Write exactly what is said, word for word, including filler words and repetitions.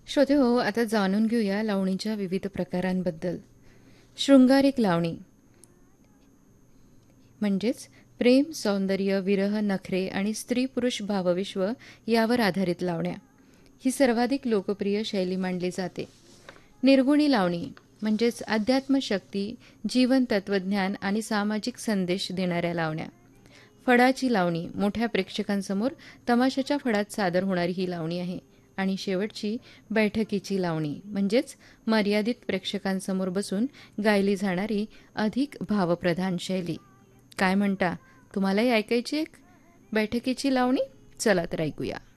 श्रोते हो, आता जाणून घेऊया लावणीच्या विविध प्रकारांबद्दल. शृंगारिक लावणी म्हणजेच प्रेम, सौंदर्य, विरह, नखरे आणि स्त्री पुरुष भावविश्व यावर आधारित लावण्या. ही सर्वाधिक लोकप्रिय शैली मानली जाते. निर्गुणी लावणी म्हणजेच अध्यात्मशक्ती, जीवन तत्वज्ञान आणि सामाजिक संदेश देणाऱ्या लावण्या. फडाची लावणी मोठ्या प्रेक्षकांसमोर तमाशाच्या फडात सादर होणारी ही लावणी आहे. आणि शेवटची बैठकीची लावणी म्हणजेच मर्यादित प्रेक्षकांसमोर बसून गायली जाणारी अधिक भावप्रधान शैली. काय म्हणता, तुम्हालाही ऐकायची एक बैठकीची लावणी? चला तर ऐकूया.